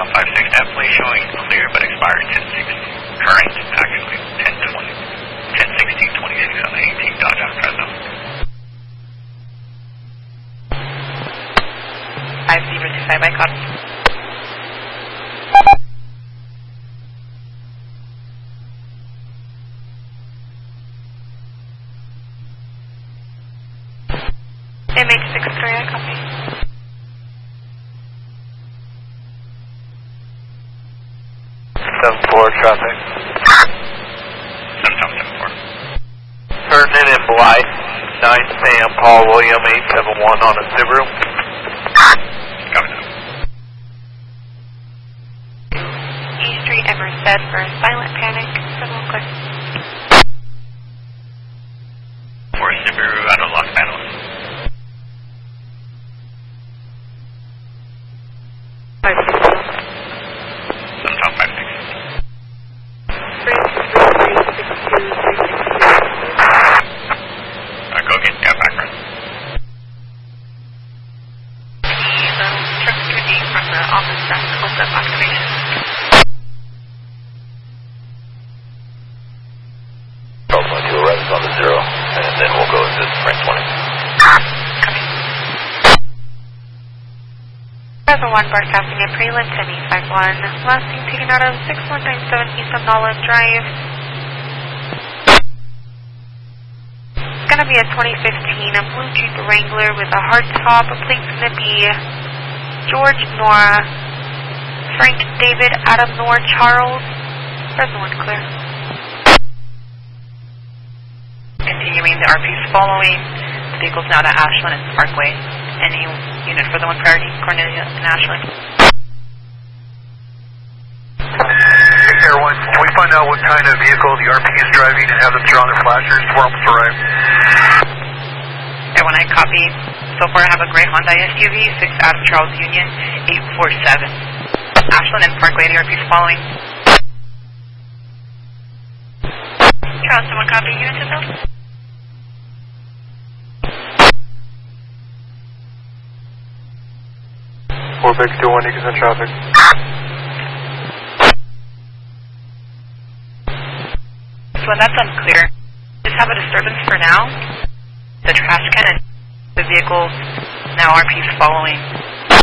56, definitely showing clear but expired 10-6. Current, actually, 10-20. 10-16-26 on the 18 Dodge out of Fresno. 5025 by copy. MH63, I copy. 7-4 traffic. 7-7-4. Ferdinand and Blythe, 9 Sam, Paul William, 871 on a Subaru. Copy that. E Street, Emerson for Silent Panic, 7 clear. For Subaru out of Los Angeles. 7-56. 363-362-362. Go get, yeah, background. Truck 2D from the office staff to close up activation. Delta 2 arrives on the 0, and then we'll go to Frank 20. Copy. Bravo 1 broadcasting a prelim semi-51. Last thing taken out of 6197 East of Nolan Drive. It's going to be a 2015 blue Jeep Wrangler with a hard top. A plate's going to be George Nora, Frank David Adam Nor Charles. Fresno 1 clear. Continuing the RPs following. The vehicle's now to Ashland and Parkway. Any unit for the 1 priority, Cornelia and Ashland. Air 1, can we find out what kind of vehicle the RP is driving and have them turn on their flashers before almost arrive? Air 1, I copy. So far I have a gray Honda SUV, 6 Adam Charles Union, 847. Ashland and Parkway, the RP's following. Charles, someone copy units at those? Big 21, you can send traffic. So when that's unclear, just have a disturbance for now. The trash can and the vehicle now RP's following.